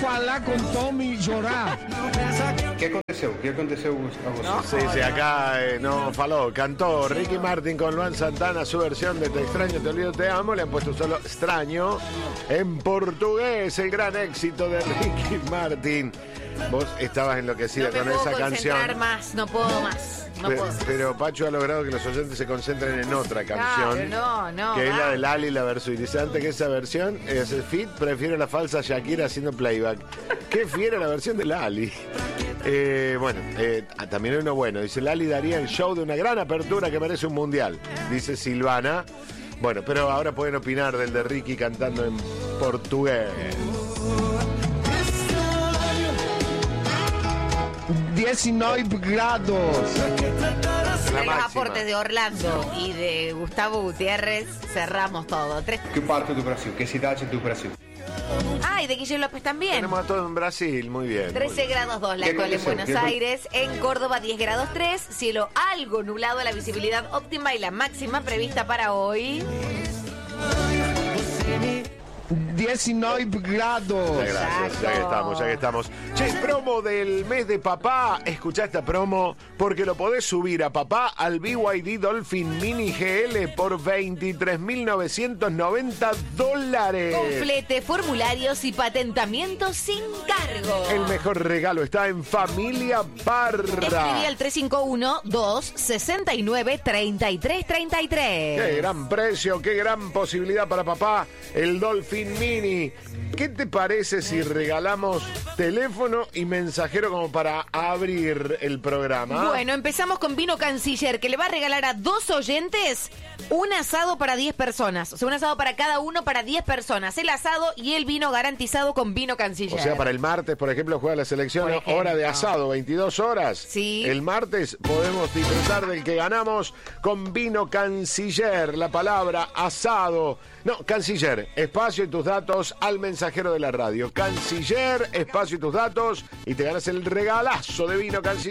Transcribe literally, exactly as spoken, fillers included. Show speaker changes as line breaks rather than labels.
falar con Tommy llorar.
¿Qué aconteceu? ¿Qué aconteceu a vos?
No. Sí, sí, acá eh, no faló. Cantó Ricky Martin con Luan Santana su versión de Te extraño, te olvido, te amo. Le han puesto solo extraño. En portugués, el gran éxito de Ricky Martin. Vos estabas enloquecida
no
con
me puedo
esa canción.
concentrar más, no puedo más. No
pero,
puedo.
pero Pacho ha logrado que los oyentes se concentren en otra canción.
Claro, no, no.
Que
va.
es la de Lali, la Versuit. Dice antes que esa versión es el fit, prefiero la falsa Shakira haciendo playback. Qué fiera la versión de Lali. Eh, bueno, eh, también hay uno bueno. Dice Lali daría el show de una gran apertura que merece un mundial. Dice Silvana. Bueno, pero ahora pueden opinar del de Ricky cantando en portugués.
diecinueve grados.
Con los aportes de Orlando y de Gustavo Gutiérrez cerramos todo. Tres...
Que parte do Brasil? Que cidade do Brasil?
Ah, y de Guillermo López también.
Tenemos a todos en Brasil, muy bien.
trece
muy bien.
grados dos la
¿Qué
Cole en
condición?
Buenos
¿Qué
Aires. En Córdoba diez grados tres. Cielo algo nublado, la visibilidad óptima y la máxima prevista para hoy.
diecinueve grados.
Muchas gracias, ya que estamos, ya que estamos. Che, promo del mes de papá. Escuchá esta promo porque lo podés subir a papá al B Y D Dolphin Mini G L por veintitrés mil novecientos noventa dólares.
Complete formularios y patentamientos sin cargo.
El mejor regalo está en Familia Parra.
Escribí al tres cinco uno, dos seis nueve, tres tres tres tres.
Qué gran precio, qué gran posibilidad para papá. El Dolphin Mini. ¿Qué te parece si regalamos teléfono y mensajero como para abrir el programa?
Bueno, empezamos con Vino Canciller, que le va a regalar a dos oyentes un asado para diez personas. O sea, un asado para cada uno para diez personas. El asado y el vino garantizado con Vino Canciller.
O sea, para el martes, por ejemplo, juega la selección,
Por ejemplo.
hora de asado, veintidós horas.
Sí.
El martes podemos disfrutar del que ganamos con Vino Canciller. La palabra asado. No, Canciller, espacio y tus datos al mensajero de la radio. Canciller, espacio y tus datos y te ganas el regalazo de Vino Canciller.